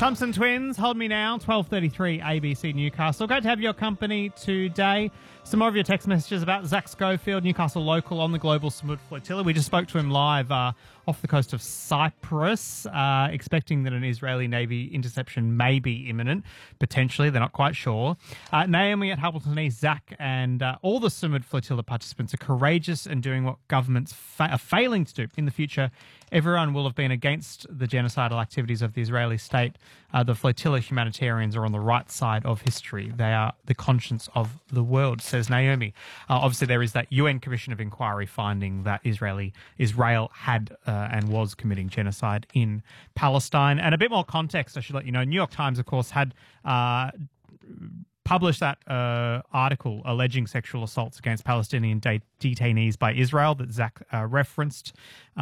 Thompson Twins, Hold Me Now, 12:33 ABC Newcastle. Great to have your company today. Some more of your text messages about Zach Schofield, Newcastle local on the Global Samud Flotilla. We just spoke to him live off the coast of Cyprus, expecting that an Israeli Navy interception may be imminent. Potentially, they're not quite sure. Naomi at Hamilton East, Zach and all the Samud Flotilla participants are courageous and doing what governments are failing to do. In the future, everyone will have been against the genocidal activities of the Israeli state. The flotilla humanitarians are on the right side of history. They are the conscience of the world, says Naomi. Obviously, there is that UN Commission of Inquiry finding that Israel had and was committing genocide in Palestine. And a bit more context, I should let you know. New York Times, of course, had published that article alleging sexual assaults against Palestinian detainees by Israel that Zach referenced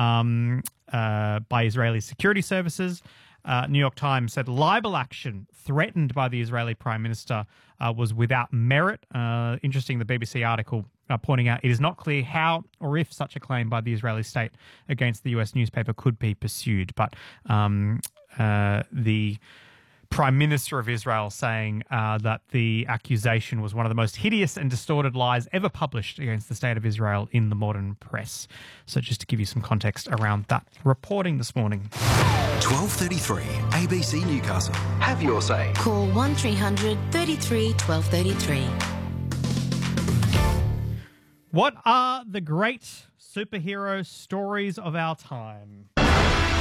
by Israeli security services. New York Times said libel action threatened by the Israeli Prime Minister was without merit. Interesting, the BBC article pointing out it is not clear how or if such a claim by the Israeli state against the US newspaper could be pursued. But the Prime Minister of Israel saying that the accusation was one of the most hideous and distorted lies ever published against the state of Israel in the modern press. So just to give you some context around that reporting this morning. 12:33 ABC Newcastle. Have your say. Call 1300 33 1233. What are the great superhero stories of our time?